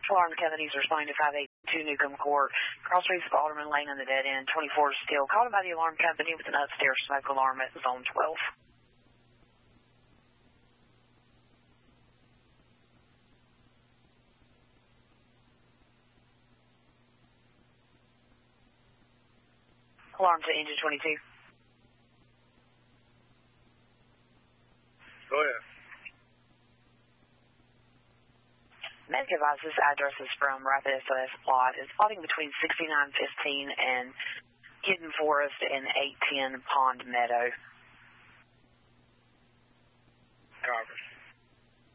Alarm companies responding to 582 Newcomb Court. Cross Streets of Alderman Lane on the dead end. 24 still called by the alarm company with an upstairs smoke alarm at zone 12. Alarm to engine 22. Go ahead. Medic advises address is from Rapid SOS plot. It's plotting between 6915 and Hidden Forest and 810 Pond Meadow. Copy.